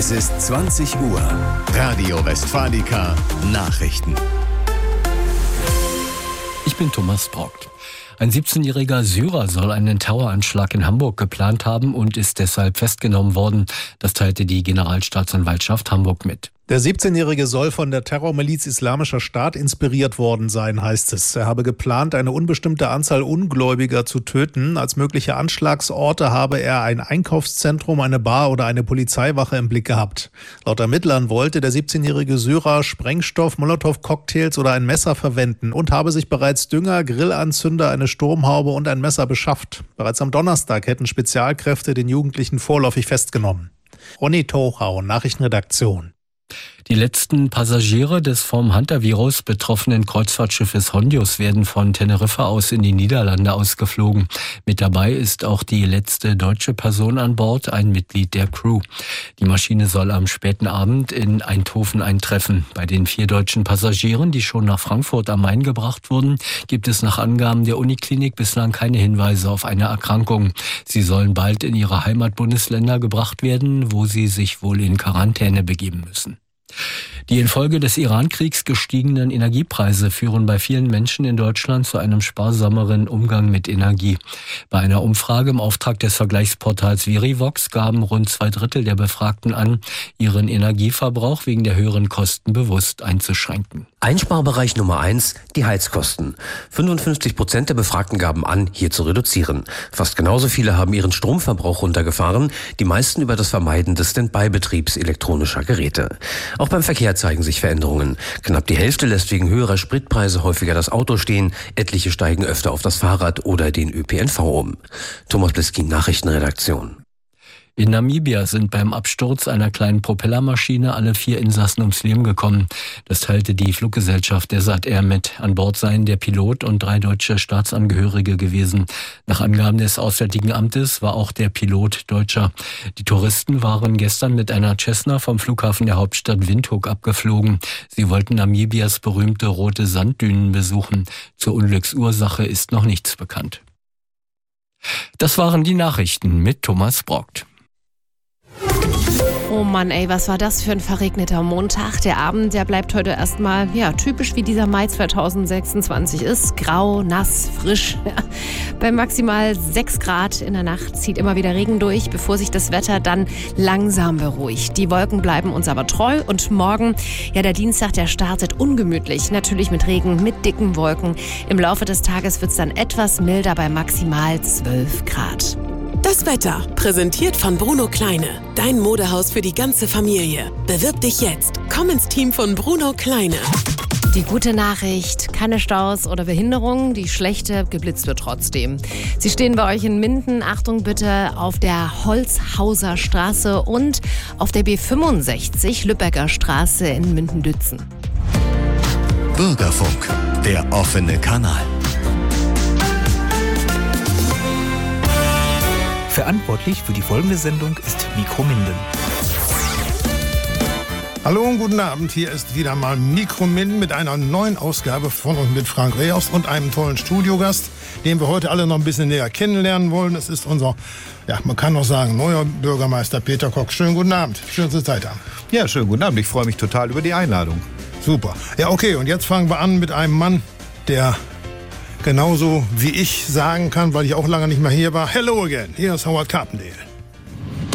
Es ist 20 Uhr. Radio Westfalica Nachrichten. Ich bin Thomas Brockt. Ein 17-jähriger Syrer soll einen Terroranschlag in Hamburg geplant haben und ist deshalb festgenommen worden. Das teilte die Generalstaatsanwaltschaft Hamburg mit. Der 17-Jährige soll von der Terrormiliz Islamischer Staat inspiriert worden sein, heißt es. Er habe geplant, eine unbestimmte Anzahl Ungläubiger zu töten. Als mögliche Anschlagsorte habe er ein Einkaufszentrum, eine Bar oder eine Polizeiwache im Blick gehabt. Laut Ermittlern wollte der 17-jährige Syrer Sprengstoff, Molotow-Cocktails oder ein Messer verwenden und habe sich bereits Dünger, Grillanzünder, eine Sturmhaube und ein Messer beschafft. Bereits am Donnerstag hätten Spezialkräfte den Jugendlichen vorläufig festgenommen. Ronny Tochau, Nachrichtenredaktion. Die letzten Passagiere des vom Hantavirus betroffenen Kreuzfahrtschiffes Hondius werden von Teneriffa aus in die Niederlande ausgeflogen. Mit dabei ist auch die letzte deutsche Person an Bord, ein Mitglied der Crew. Die Maschine soll am späten Abend in Eindhoven eintreffen. Bei den 4 deutschen Passagieren, die schon nach Frankfurt am Main gebracht wurden, gibt es nach Angaben der Uniklinik bislang keine Hinweise auf eine Erkrankung. Sie sollen bald in ihre Heimatbundesländer gebracht werden, wo sie sich wohl in Quarantäne begeben müssen. Die infolge des Iran-Kriegs gestiegenen Energiepreise führen bei vielen Menschen in Deutschland zu einem sparsameren Umgang mit Energie. Bei einer Umfrage im Auftrag des Vergleichsportals Verivox gaben rund 2/3 der Befragten an, ihren Energieverbrauch wegen der höheren Kosten bewusst einzuschränken. Einsparbereich Nummer 1, die Heizkosten. 55% der Befragten gaben an, hier zu reduzieren. Fast genauso viele haben ihren Stromverbrauch runtergefahren, die meisten über das Vermeiden des Standby-Betriebs elektronischer Geräte. Auch beim Verkehr zeigen sich Veränderungen. Knapp die Hälfte lässt wegen höherer Spritpreise häufiger das Auto stehen, etliche steigen öfter auf das Fahrrad oder den ÖPNV um. Thomas Bliskin, Nachrichtenredaktion. In Namibia sind beim Absturz einer kleinen Propellermaschine alle 4 Insassen ums Leben gekommen. Das teilte die Fluggesellschaft Desert Air mit. An Bord seien der Pilot und 3 deutsche Staatsangehörige gewesen. Nach Angaben des Auswärtigen Amtes war auch der Pilot Deutscher. Die Touristen waren gestern mit einer Cessna vom Flughafen der Hauptstadt Windhoek abgeflogen. Sie wollten Namibias berühmte rote Sanddünen besuchen. Zur Unglücksursache ist noch nichts bekannt. Das waren die Nachrichten mit Thomas Brockt. Oh Mann, ey, was war das für ein verregneter Montag? Der Abend, der bleibt heute erstmal, typisch wie dieser Mai 2026 ist. Grau, nass, frisch. Bei maximal 6 Grad in der Nacht zieht immer wieder Regen durch, bevor sich das Wetter dann langsam beruhigt. Die Wolken bleiben uns aber treu und morgen, der Dienstag, der startet ungemütlich. Natürlich mit Regen, mit dicken Wolken. Im Laufe des Tages wird es dann etwas milder bei maximal 12 Grad. Das Wetter, präsentiert von Bruno Kleine. Dein Modehaus für die ganze Familie. Bewirb dich jetzt. Komm ins Team von Bruno Kleine. Die gute Nachricht, keine Staus oder Behinderungen. Die schlechte, geblitzt wird trotzdem. Sie stehen bei euch in Minden. Achtung bitte auf der Holzhauser Straße und auf der B65 Lübecker Straße in Minden-Dützen. Bürgerfunk, der offene Kanal. Verantwortlich für die folgende Sendung ist Mikro Minden. Hallo und guten Abend, hier ist wieder mal Mikro Minden mit einer neuen Ausgabe von und mit Frank Rehaus und einem tollen Studiogast, den wir heute alle noch ein bisschen näher kennenlernen wollen. Das ist unser, man kann noch sagen, neuer Bürgermeister Peter Koch. Schönen guten Abend, schön, dass Sie Zeit haben. Ja, schönen guten Abend, ich freue mich total über die Einladung. Super. Ja, okay, und jetzt fangen wir an mit einem Mann, der genauso wie ich sagen kann, weil ich auch lange nicht mehr hier war, hello again, hier ist Howard Carpendale.